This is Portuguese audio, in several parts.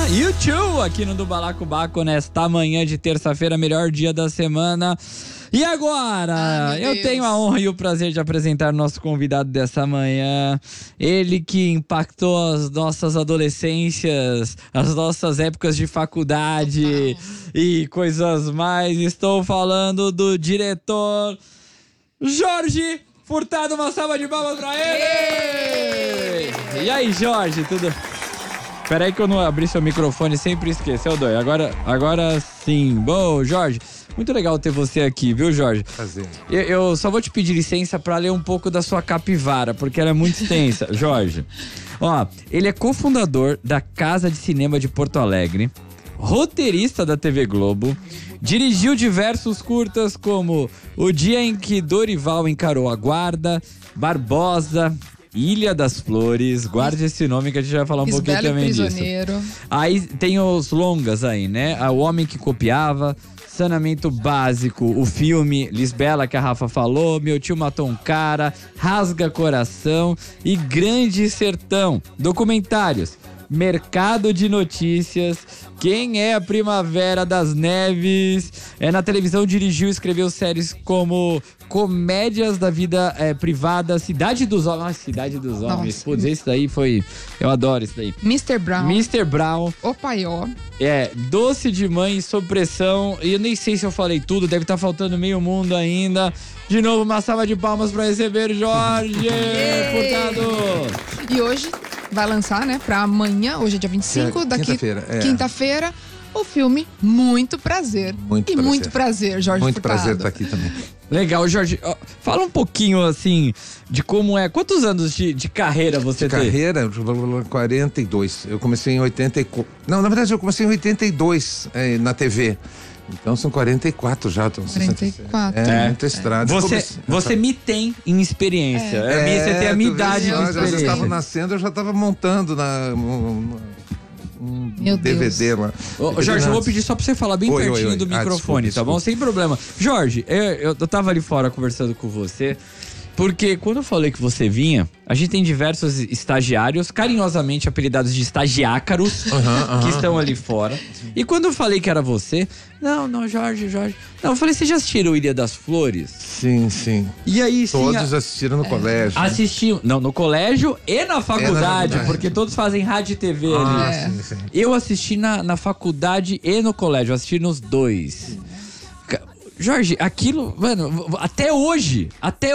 U2 aqui no do Balacobaco nesta manhã de terça-feira, melhor dia da semana. E agora, eu tenho a honra e o prazer de apresentar nosso convidado dessa manhã. Ele que impactou as nossas adolescências, as nossas épocas de faculdade e coisas mais. Estou falando do diretor Jorge Furtado. Uma salva de palmas pra ele! E aí, Jorge, tudo... Peraí que eu não abri seu microfone, sempre esqueço, eu dou. Agora sim. Bom, Jorge, muito legal ter você aqui, viu, Jorge? Prazer. Eu só vou te pedir licença pra ler um pouco da sua capivara, porque ela é muito extensa. Jorge, ó, ele é cofundador da Casa de Cinema de Porto Alegre, roteirista da TV Globo, dirigiu diversos curtas como O Dia em que Dorival Encarou a Guarda, Barbosa, Ilha das Flores, guarde esse nome que a gente vai falar um pouquinho também Prisioneiro. disso. Aí tem os longas aí, né? O Homem que Copiava, Saneamento Básico, o filme Lisbela que a Rafa falou, Meu Tio Matou um Cara, Rasga Coração e Grande Sertão. Documentários, Mercado de Notícias, Quem é a Primavera das Neves. Na televisão dirigiu e escreveu séries como Comédias da Vida Privada, Cidade dos Homens. Cidade dos Homens. Putz, esse daí foi... Eu adoro esse daí. Mr. Brown. O Paió. Doce de Mãe, Sob Pressão. E eu nem sei se eu falei tudo, deve estar faltando meio mundo ainda. De novo, uma salva de palmas para receber Jorge Furtado. E hoje vai lançar, né, pra amanhã, hoje é dia 25, quinta-feira, o filme Muito Prazer. Muito prazer, Jorge Muito Furtado. prazer estar aqui também. Legal, Jorge. Fala um pouquinho, assim, de como é. Quantos anos de carreira você tem? Carreira, 42. Eu comecei em 84. Não, na verdade, eu comecei em 82 na TV. Então são 44 já, estão 44. Muita estrada. Você me tem em experiência. Você tem a minha idade de experiência. Vocês estavam nascendo, eu já estava montando Meu DVD lá. Jorge, eu vou pedir só pra você falar bem pertinho do microfone, tá bom? Sem problema. Jorge, eu tava ali fora conversando com você, porque quando eu falei que você vinha, a gente tem diversos estagiários, carinhosamente apelidados de estagiácaros, que estão ali fora. E quando eu falei que era você, não, Jorge. Não, eu falei, você já assistiu Ilha das Flores? Sim. E aí, sim. Todos assistiram no colégio. Assistiam, não, no colégio e na faculdade, porque todos fazem rádio e TV ali. Sim. Eu assisti na faculdade e no colégio, eu assisti nos dois. Jorge, aquilo, mano, até hoje,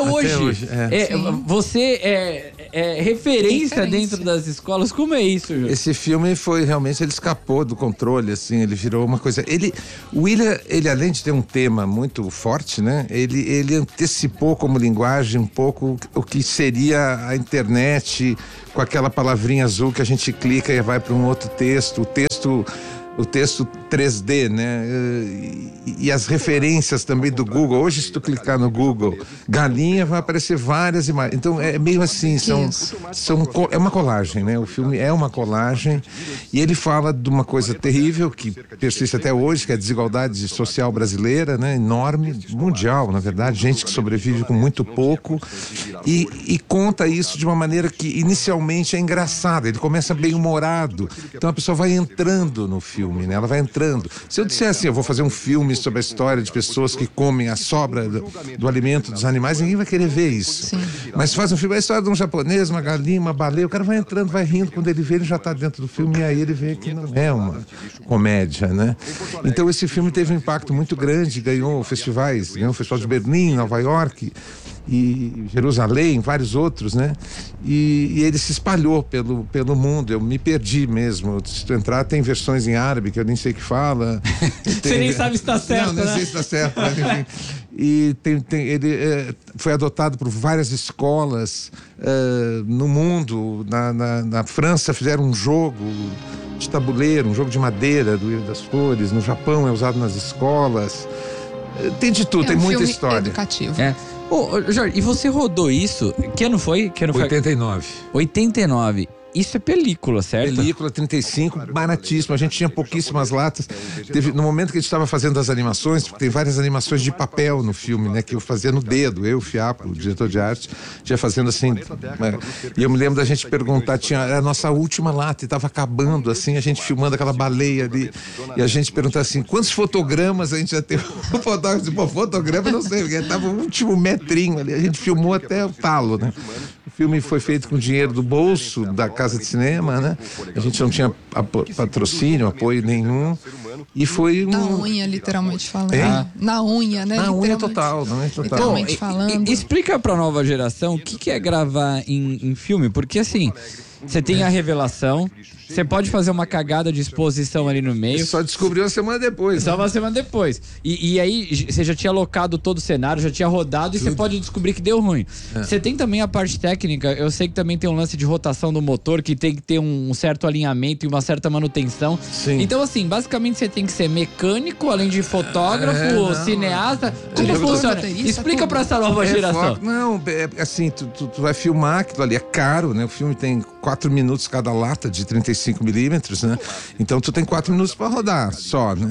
você é referência dentro das escolas. Como é isso, Jorge? Esse filme foi realmente, ele escapou do controle, assim, ele virou uma coisa. O William, ele além de ter um tema muito forte, né? Ele antecipou como linguagem um pouco o que seria a internet, com aquela palavrinha azul que a gente clica e vai para um outro texto. O texto 3D, né? E as referências também do Google. Hoje, se tu clicar no Google, galinha, vai aparecer várias imagens. Então, é meio assim, é uma colagem, né? O filme é uma colagem e ele fala de uma coisa terrível que persiste até hoje, que é a desigualdade social brasileira, né? Enorme, mundial, na verdade, gente que sobrevive com muito pouco e conta isso de uma maneira que inicialmente é engraçada. Ele começa bem humorado, então a pessoa vai entrando no filme. Né? Ela vai entrando. Se eu disser assim, eu vou fazer um filme sobre a história de pessoas que comem a sobra do alimento dos animais, ninguém vai querer ver isso. Sim. Mas faz um filme, a história de um japonês, uma galinha, uma baleia, o cara vai entrando, vai rindo, quando ele vê, ele já está dentro do filme e aí ele vê que não é uma comédia, né? Então esse filme teve um impacto muito grande, ganhou festivais, ganhou o Festival de Berlim, Nova York e Jerusalém, vários outros, né? E ele se espalhou pelo mundo. Eu me perdi mesmo. Se tu entrar, tem versões em árabe que eu nem sei o que fala. Você nem sabe se está certo, não sei se está certo, mas enfim. E ele foi adotado por várias escolas no mundo. Na França fizeram um jogo de tabuleiro, um jogo de madeira do Ilha das Flores. No Japão é usado nas escolas. Tem de tudo, tem muita história. Educativo. Jorge, e você rodou isso? Que ano foi? 89. 89. isso é película, certo? Película 35, baratíssimo. A gente tinha pouquíssimas latas. No momento que a gente estava fazendo as animações, porque tem várias animações de papel no filme, né? Que eu fazia no dedo, o Fiapo, o diretor de arte, ia fazendo assim. E eu me lembro da gente perguntar, era a nossa última lata e estava acabando, assim, a gente filmando aquela baleia ali. E a gente perguntava assim, quantos fotogramas a gente já teve? O fotógrafo disse, pô, fotograma, eu não sei, porque estava o último metrinho ali. A gente filmou até o talo, né? O filme foi feito com dinheiro do bolso da casa de cinema, né? A gente não tinha patrocínio, apoio nenhum. E foi na unha, literalmente falando. Na unha, né? Na unha total, na unha total. Literalmente falando. Explica pra nova geração o que é gravar em filme, porque assim, você tem a revelação, você pode fazer uma cagada de exposição ali no meio. Só descobriu uma semana depois. Só uma semana depois. E aí, você já tinha alocado todo o cenário, já tinha rodado e você pode descobrir que deu ruim. Você tem também a parte técnica, eu sei que também tem um lance de rotação do motor, que tem que ter um certo alinhamento e uma certa manutenção. Sim. Então, assim, basicamente você tem que ser mecânico, além de fotógrafo, cineasta. Como funciona? Explica pra essa nova geração. Assim, tu vai filmar, aquilo ali é caro, né? O filme tem 4 minutos cada lata de 35 milímetros, né? Então tu tem 4 minutos para rodar só, né?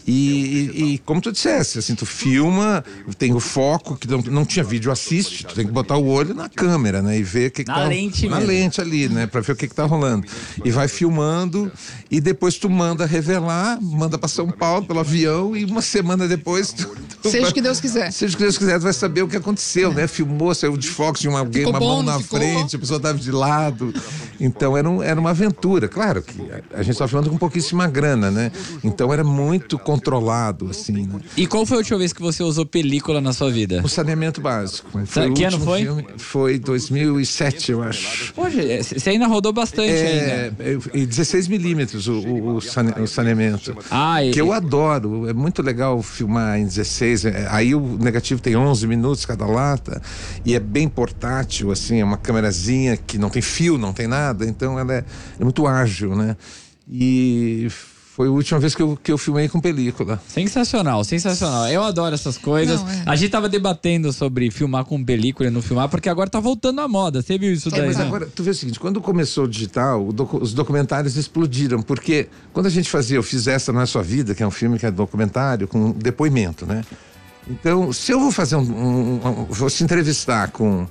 E como tu disseste, assim, tu filma, tem o foco, que não tinha vídeo assiste, tu tem que botar o olho na câmera, né? E ver o que na lente na lente ali, né? Para ver o que tá rolando. E vai filmando e depois tu manda revelar, manda para São Paulo pelo avião e uma semana depois seja o que Deus quiser. Seja o que Deus quiser, tu vai saber o que aconteceu, né? Filmou, saiu de foco, tinha uma mão na frente, a pessoa tava de lado. Então era uma aventura. Claro que a gente estava filmando com pouquíssima grana, né? Então era muito controlado, assim, né? E qual foi a última vez que você usou película na sua vida? O Saneamento Básico. Que ano foi? Filme, foi 2007, eu acho. Poxa, você ainda rodou bastante ainda. E 16 milímetros o saneamento. Que eu adoro. É muito legal filmar em 16. Aí o negativo tem 11 minutos cada lata e é bem portátil, assim, é uma câmerazinha que não tem fio, não tem nada, então ela é muito ágil, né? E foi a última vez que eu filmei com película. Sensacional, sensacional. Eu adoro essas coisas. A gente tava debatendo sobre filmar com película e não filmar, porque agora tá voltando à moda. Você viu isso daí? Mas agora, tu vê o seguinte, quando começou o digital, os documentários explodiram, porque quando a gente eu fiz Essa Não É Sua Vida, que é um filme que é documentário, com depoimento, né? Então, se eu vou fazer vou te entrevistar com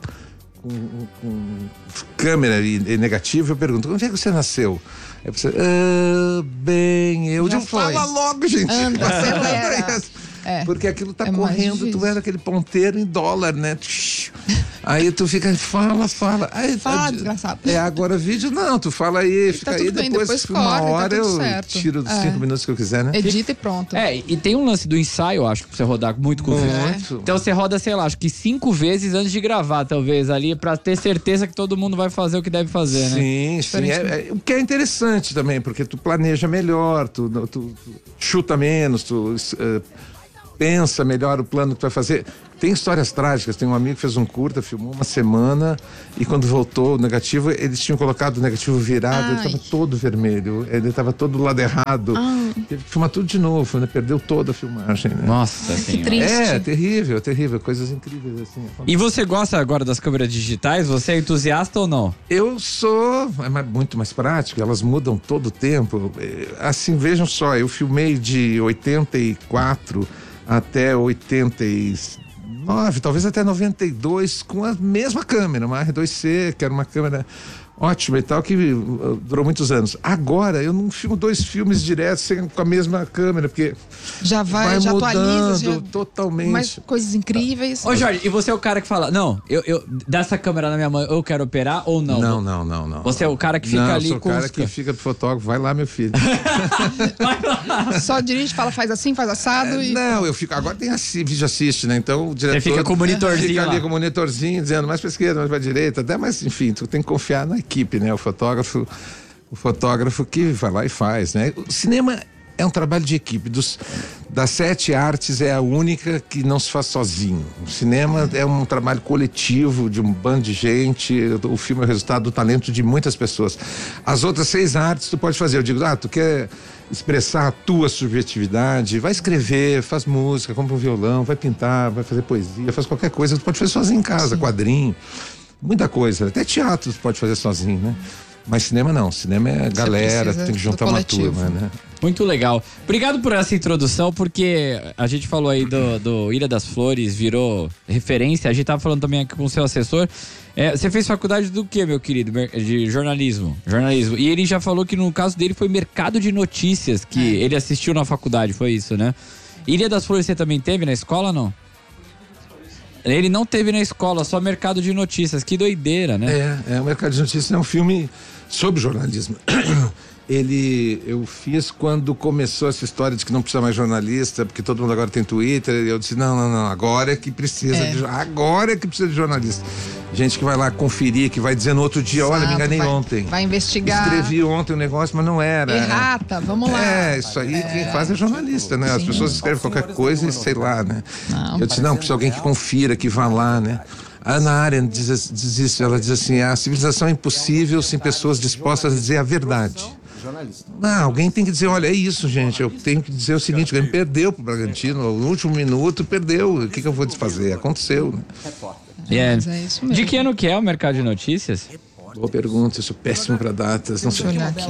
câmera e negativo, eu pergunto, onde é que você nasceu? Aí você, eu digo, fala logo, gente. Porque aquilo tá correndo, tu era aquele ponteiro em dólar, né? Aí tu fica, fala. Aí, fala, desgraçado. Agora vídeo, não, tu fala aí, fica aí, depois uma hora eu tiro dos 5 minutos que eu quiser, né? Edita e pronto. E tem um lance do ensaio, acho, pra você rodar muito com o filme. Então você roda, sei lá, acho que 5 vezes antes de gravar, talvez, ali, pra ter certeza que todo mundo vai fazer o que deve fazer, né? Sim. O que é interessante também, porque tu planeja melhor, tu chuta menos, tu pensa melhor o plano que tu vai fazer. Tem histórias trágicas, tem um amigo que fez um curta, filmou uma semana e quando voltou o negativo, eles tinham colocado o negativo virado, ele estava todo vermelho, ele estava todo do lado errado. Teve que filmar tudo de novo, né? Perdeu toda a filmagem, né? Nossa que triste. Terrível, coisas incríveis assim. E você gosta agora das câmeras digitais? Você é entusiasta ou não? Eu sou, muito mais prático, elas mudam todo o tempo. Assim, vejam só, eu filmei de 84 até 89, talvez até 92, com a mesma câmera, uma R2C, que era uma câmera ótima e tal, que durou muitos anos. Agora, eu não filmo 2 filmes diretos com a mesma câmera, porque já mudando atualiza, totalmente. Mais coisas incríveis. Ô Jorge, e você é o cara que fala, não, eu dessa câmera na minha mão, eu quero operar ou não? Não. Você é o cara que fica ali com... Não, sou o cara que fica pro fotógrafo, vai lá, meu filho. Vai lá. Só dirige, fala, faz assim, faz assado e... Não, eu fico, agora tem vídeo assiste, né? Então o diretor... Você fica com o monitorzinho fica ali lá. com o monitorzinho, dizendo mais pra esquerda, mais pra direita, até mais, enfim, tu tem que confiar na equipe, né? O fotógrafo que vai lá e faz, né? O cinema é um trabalho de equipe. Das 7 artes é a única que não se faz sozinho. O cinema é um trabalho coletivo de um bando de gente. O filme é o resultado do talento de muitas pessoas. As outras 6 artes tu pode fazer. Eu digo, tu quer expressar a tua subjetividade, vai escrever, faz música, compra um violão, vai pintar, vai fazer poesia, faz qualquer coisa. Tu pode fazer sozinho em casa, quadrinho. Muita coisa, até teatro você pode fazer sozinho, né? Mas cinema não, cinema é a galera, tem que juntar uma turma, né? Muito legal. Obrigado por essa introdução, porque a gente falou aí do Ilha das Flores, virou referência. A gente tava falando também aqui com o seu assessor. Você fez faculdade do quê, meu querido? De jornalismo. E ele já falou que no caso dele foi mercado de notícias, que ele assistiu na faculdade, foi isso, né? Ilha das Flores você também teve na escola ou não? Ele não teve na escola, só mercado de notícias. Que doideira, né? O Mercado de Notícias é um filme sobre jornalismo. Eu fiz quando começou essa história de que não precisa mais jornalista, porque todo mundo agora tem Twitter. Eu disse, não, agora é que precisa agora é que precisa de jornalista. Gente que vai lá conferir, que vai dizer no outro dia, olha, me enganei ontem. Vai investigar. Escrevi ontem o negócio, mas não era. Errata, vamos lá. Isso aí quem faz é jornalista, né? As pessoas escrevem qualquer coisa e sei lá, né? Eu disse, não, precisa alguém que confira, que vá lá, né? A Hannah Arendt diz isso, ela diz assim, a civilização é impossível sem pessoas dispostas a dizer a verdade. Não, alguém tem que dizer, olha, é isso, gente, eu tenho que dizer o seguinte, ele perdeu pro Bragantino, no último minuto perdeu, o que eu vou desfazer? Aconteceu, né? Mas é isso mesmo. De que ano que é o Mercado de Notícias? Boa pergunta, eu sou péssimo pra datas, não sei.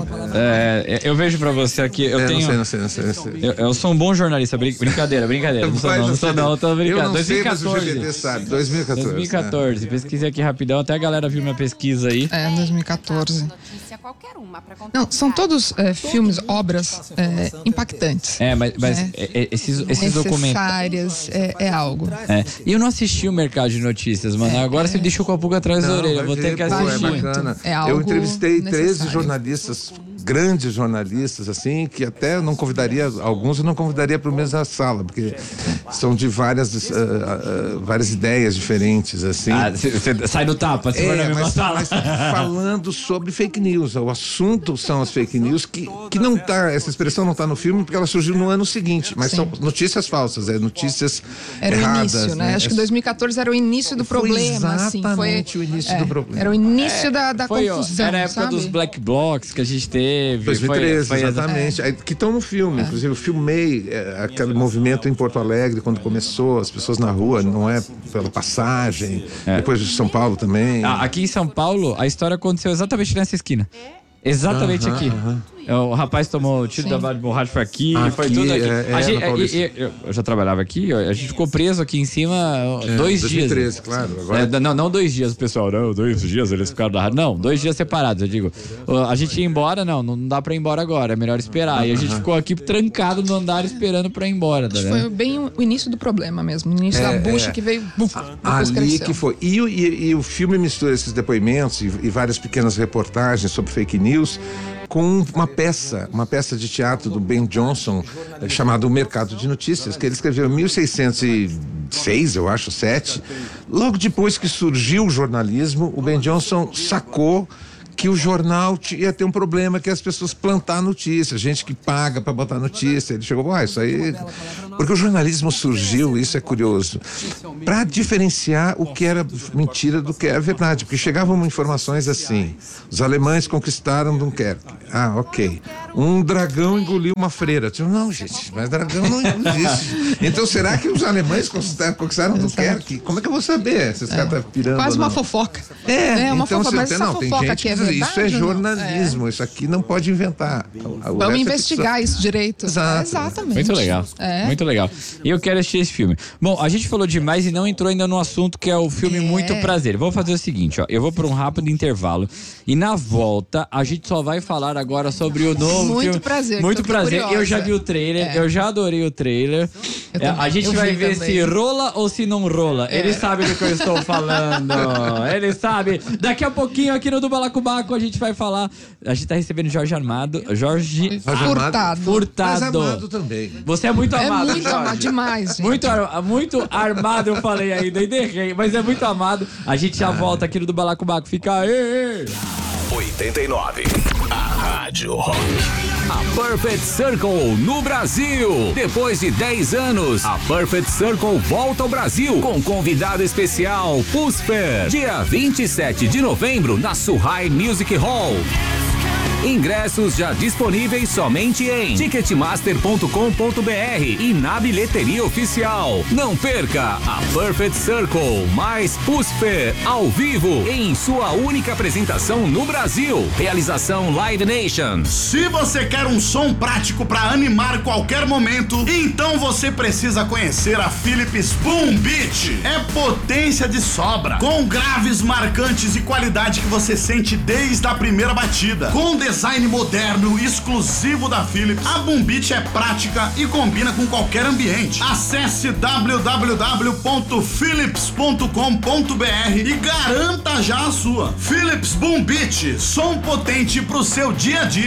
Eu vejo pra você aqui, Não sei. Eu sou um bom jornalista, brincadeira. Não sou, tô brincando. Eu não sei, mas o GBT sabe, 2014. Pesquisei aqui rapidão, até a galera viu minha pesquisa aí. 2014. Não, são todos filmes, obras impactantes. Mas esses documentários... é algo. E eu não assisti o Mercado de Notícias, mano. Agora você me deixou com a pulga atrás da orelha, eu vou ter que assistir. Eu entrevistei 13 jornalistas, grandes jornalistas, assim, que até não convidaria, alguns eu não convidaria para o mesmo sala, porque são de várias ideias diferentes, assim. Você sai do tapa, você vai na mesma sala. Mas falando sobre fake news. O assunto são as fake news, que não tá, essa expressão não está no filme, porque ela surgiu no ano seguinte, mas são notícias falsas, notícias erradas. Era o início, né? Acho que 2014 era o início do problema, assim. Foi o início do problema. Era o início da confusão, era a época dos black blocs que a gente teve. 2013, exatamente. Que estão no filme. Inclusive, eu filmei aquele movimento em Porto Alegre, quando começou, as pessoas na rua, não é pela passagem. Depois de São Paulo também. Aqui em São Paulo, a história aconteceu exatamente nessa esquina. Exatamente aqui. O rapaz tomou tiro da bala de borracha, foi aqui, foi tudo aqui. Eu já trabalhava aqui, a gente ficou preso aqui em cima 2 dias. 2013, claro. Agora... Não 2 dias, pessoal. Não, 2 dias eles ficaram da rádio. Não, 2 dias separados, eu digo. A gente ia embora, não dá pra ir embora agora, é melhor esperar. E a gente ficou aqui trancado no andar esperando pra ir embora. Tá, foi bem o início do problema mesmo, o início da bucha que veio. Ali cresceu. que foi. E o filme mistura esses depoimentos e várias pequenas reportagens sobre fake news com uma peça de teatro do Ben Jonson, chamada O Mercado de Notícias, que ele escreveu em 1606, eu acho, 7. Logo depois que surgiu o jornalismo, o Ben Jonson sacou que o jornal ia ter um problema, que as pessoas plantar notícia, gente que paga para botar notícia. Ele chegou, isso aí... Porque o jornalismo surgiu, isso é curioso, para diferenciar o que era mentira do que era verdade, porque chegavam informações assim, os alemães conquistaram Dunkerque. Ok. Um dragão engoliu uma freira. Não, gente, mas dragão não existe. Então, será que os alemães conquistaram Dunkerque? Como é que eu vou saber? Esses caras estão pirando. Quase uma fofoca. Uma fofoca, mas essa fofoca que é verdade, isso é jornalismo, isso aqui não pode inventar. Vamos investigar isso direito. Exatamente. Muito legal. Muito legal. E eu quero assistir esse filme. Bom, a gente falou demais e não entrou ainda no assunto que é o filme Muito Prazer. Vamos fazer o seguinte, eu vou para um rápido intervalo e na volta a gente só vai falar agora sobre o novo Muito filme. Prazer. Muito Prazer. Curiosa. Eu já vi o trailer, eu já adorei o trailer. A gente vai ver se rola ou se não rola. Ele sabe do que eu estou falando. Ele sabe. Daqui a pouquinho aqui no do Balacobaco a gente vai falar. A gente tá recebendo Jorge Furtado. Mas amado também. Você é muito amado. Muito amado demais, gente. Muito armado, eu falei ainda e derrei, mas é muito amado. A gente já volta aqui no do Balacobaco. Fica aí. 89. A Rádio Rock. A Perfect Circle no Brasil. Depois de 10 anos, a Perfect Circle volta ao Brasil com convidado especial, Pusper. Dia 27 de novembro, na Suhai Music Hall. Ingressos já disponíveis somente em ticketmaster.com.br e na bilheteria oficial. Não perca a Perfect Circle mais Pusfer ao vivo em sua única apresentação no Brasil. Realização Live Nation. Se você quer um som prático para animar qualquer momento, então você precisa conhecer a Philips Boom Beat. É potência de sobra, com graves marcantes e qualidade que você sente desde a primeira batida. Com design moderno exclusivo da Philips, a Boom Beat é prática e combina com qualquer ambiente. Acesse www.philips.com.br e garanta já a sua. Philips Boom Beat, som potente pro seu dia a dia.